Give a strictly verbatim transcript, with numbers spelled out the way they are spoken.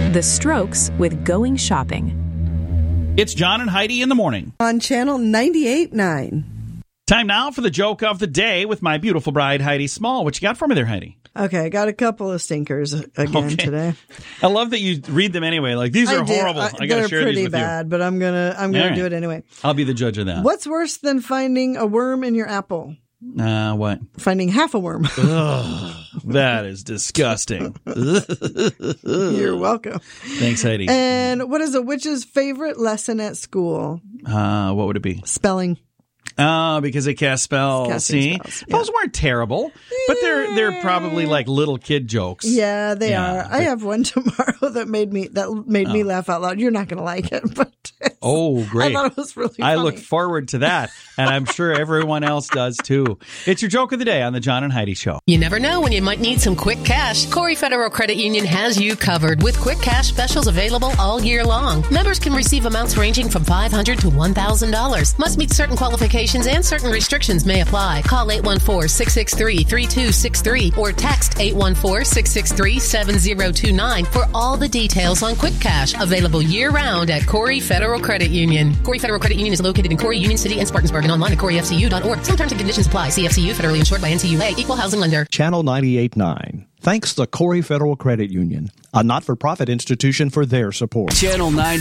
The Strokes with Going Shopping. It's John and Heidi in the morning. On Channel ninety-eight point nine. Time now for the joke of the day with my beautiful bride, Heidi Small. What you got for me there, Heidi? Okay, I got a couple of stinkers again Okay. today. I love that you read them anyway. Like, these are I do. horrible. I, I, got they're to share pretty these with bad, but I'm gonna I'm gonna All right. do it anyway. you. I'll be the judge of that. What's worse than finding a worm in your apple? Uh, what? Finding half a worm. Ugh, that is disgusting. You're welcome. Thanks, Heidi. And what is a witch's favorite lesson at school? Uh, what would it be? Spelling. Oh, because they cast spells. Casting See, spells, yeah. those weren't terrible, but they're they're probably like little kid jokes. Yeah, they Yeah, are. I but- have one tomorrow that made me that made me Oh. laugh out loud. You're not going to like it, but Oh, great! I thought it was really I funny. look forward to that, and I'm sure everyone else does too. It's your joke of the day on the John and Heidi Show. You never know when you might need some quick cash. Corey Federal Credit Union has you covered with quick cash specials available all year long. Members can receive amounts ranging from five hundred dollars to one thousand dollars. Must meet certain qualifications and certain restrictions may apply. Call eight one four, six six three, three two six three or text eight one four, six six three, seven zero two nine for all the details on quick cash. Available year-round at Corey Federal Credit Union. Corey Federal Credit Union is located in Corey, Union City, and Spartansburg, and online at corey f c u dot org. Some terms and conditions apply. C F C U, federally insured by N C U A, equal housing lender. Channel ninety-eight point nine. Thanks to Corey Federal Credit Union, a not-for-profit institution, for their support. Channel ninety.